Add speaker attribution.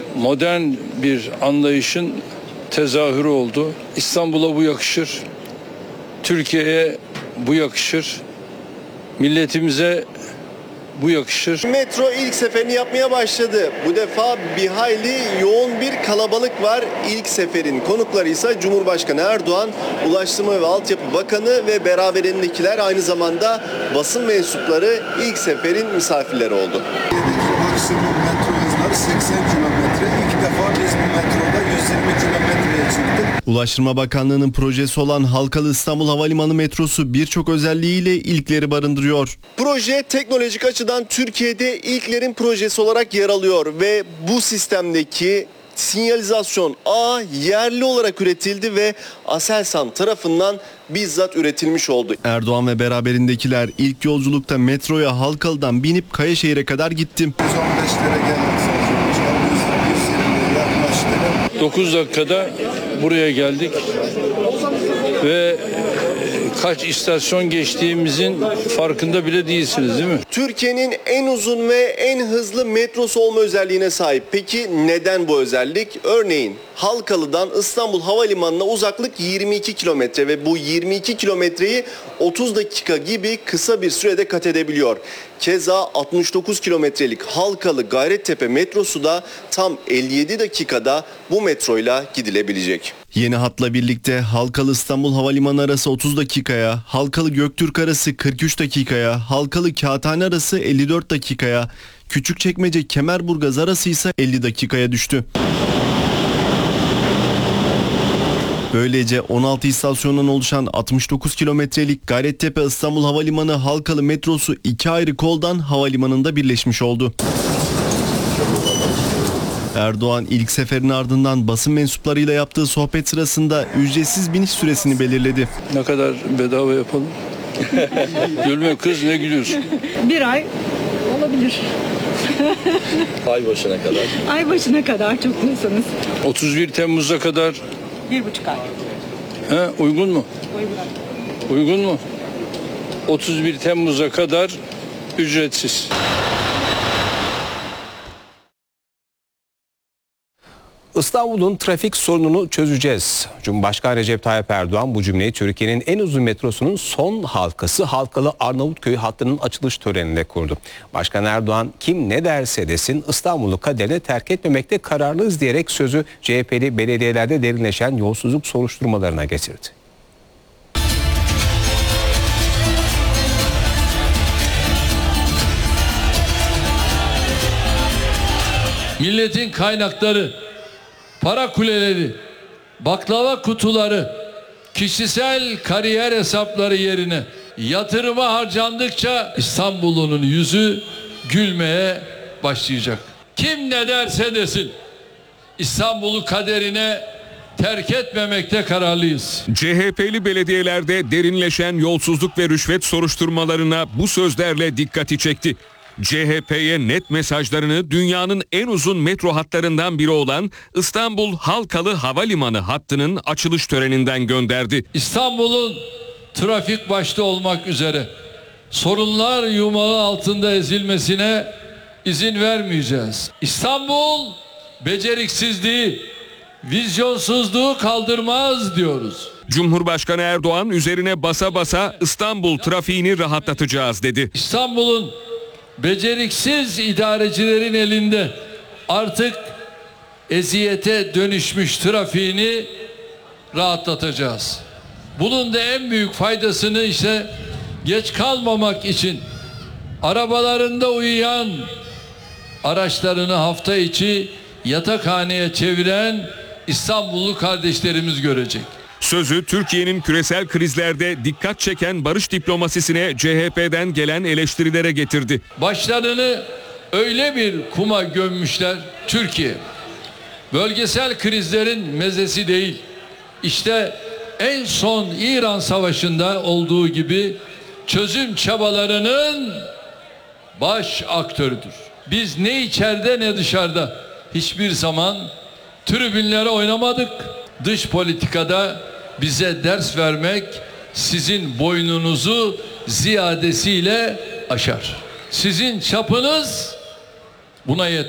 Speaker 1: modern bir anlayışın tezahürü oldu. İstanbul'a bu yakışır. Türkiye'ye bu yakışır. Milletimize bu yakışır.
Speaker 2: Metro ilk seferini yapmaya başladı. Bu defa bir hayli yoğun bir kalabalık var. İlk seferin konukları ise Cumhurbaşkanı Erdoğan, Ulaştırma ve Altyapı Bakanı ve beraberindekiler, aynı zamanda basın mensupları ilk seferin misafirleri oldu.
Speaker 3: Maksimum metro hızları 80 kilometre. İlk defa biz bu metroda 120 kilometreye çıktık.
Speaker 4: Ulaştırma Bakanlığı'nın projesi olan Halkalı İstanbul Havalimanı metrosu birçok özelliğiyle ilkleri barındırıyor.
Speaker 2: Proje teknolojik açıdan Türkiye'de ilklerin projesi olarak yer alıyor ve bu sistemdeki sinyalizasyon ağ yerli olarak üretildi ve Aselsan tarafından bizzat üretilmiş oldu.
Speaker 4: Erdoğan ve beraberindekiler ilk yolculukta metroya Halkalı'dan binip Kayaşehir'e kadar gitti.
Speaker 3: 115'lere geldik. 120'ye yaklaştık.
Speaker 1: 9 dakikada buraya geldik ve kaç istasyon geçtiğimizin farkında bile değilsiniz, değil mi?
Speaker 2: Türkiye'nin en uzun ve en hızlı metrosu olma özelliğine sahip. Peki neden bu özellik? Örneğin Halkalı'dan İstanbul Havalimanı'na uzaklık 22 kilometre ve bu 22 kilometreyi 30 dakika gibi kısa bir sürede kat edebiliyor. Keza 69 kilometrelik Halkalı Gayrettepe metrosu da tam 57 dakikada bu metroyla gidilebilecek.
Speaker 4: Yeni hatla birlikte Halkalı İstanbul Havalimanı arası 30 dakikaya, Halkalı Göktürk arası 43 dakikaya, Halkalı Kağıthane arası 54 dakikaya, Küçükçekmece Kemerburgaz arası ise 50 dakikaya düştü. Böylece 16 istasyondan oluşan 69 kilometrelik Gayrettepe İstanbul Havalimanı Halkalı metrosu iki ayrı koldan havalimanında birleşmiş oldu. Erdoğan ilk seferin ardından basın mensuplarıyla yaptığı sohbet sırasında ücretsiz biniş süresini belirledi.
Speaker 1: Ne kadar bedava yapalım? Gülme kız, ne gülüyorsun?
Speaker 5: Bir ay olabilir.
Speaker 2: Ay başına kadar.
Speaker 5: Ay başına kadar çok diyorsanız.
Speaker 1: 31 Temmuz'a kadar
Speaker 5: 1,5 ay.
Speaker 1: uygun mu?
Speaker 5: Uygun.
Speaker 1: Uygun mu? 31 Temmuz'a kadar ücretsiz.
Speaker 6: İstanbul'un trafik sorununu çözeceğiz. Cumhurbaşkanı Recep Tayyip Erdoğan bu cümleyi Türkiye'nin en uzun metrosunun son halkası Halkalı Arnavutköy hattının açılış töreninde kurdu. Başkan Erdoğan kim ne derse desin İstanbul'u kaderine terk etmemekte kararlıyız diyerek sözü CHP'li belediyelerde derinleşen yolsuzluk soruşturmalarına getirdi.
Speaker 7: Milletin kaynakları, para kuleleri, baklava kutuları, kişisel kariyer hesapları yerine yatırıma harcandıkça İstanbul'un yüzü gülmeye başlayacak. Kim ne derse desin İstanbul'u kaderine terk etmemekte kararlıyız.
Speaker 8: CHP'li belediyelerde derinleşen yolsuzluk ve rüşvet soruşturmalarına bu sözlerle dikkati çekti. CHP'ye net mesajlarını dünyanın en uzun metro hatlarından biri olan İstanbul Halkalı Havalimanı hattının açılış töreninden gönderdi.
Speaker 7: İstanbul'un trafik başta olmak üzere sorunlar yumağı altında ezilmesine izin vermeyeceğiz. İstanbul beceriksizliği, vizyonsuzluğu kaldırmaz diyoruz.
Speaker 8: Cumhurbaşkanı Erdoğan üzerine basa basa İstanbul trafiğini rahatlatacağız dedi.
Speaker 7: İstanbul'un beceriksiz idarecilerin elinde artık eziyete dönüşmüş trafiğini rahatlatacağız. Bunun da en büyük faydasını ise geç kalmamak için arabalarında uyuyan, araçlarını hafta içi yatakhaneye çeviren İstanbullu kardeşlerimiz görecek.
Speaker 8: Sözü Türkiye'nin küresel krizlerde dikkat çeken barış diplomasisine CHP'den gelen eleştirilere getirdi.
Speaker 7: Başlarını öyle bir kuma gömmüşler, Türkiye bölgesel krizlerin mezesi değil. İşte en son İran Savaşı'nda olduğu gibi çözüm çabalarının baş aktörüdür. Biz ne içeride ne dışarıda hiçbir zaman tribünlere oynamadık. Dış politikada bize ders vermek sizin boynunuzu ziyadesiyle aşar. Sizin çapınız buna yeter.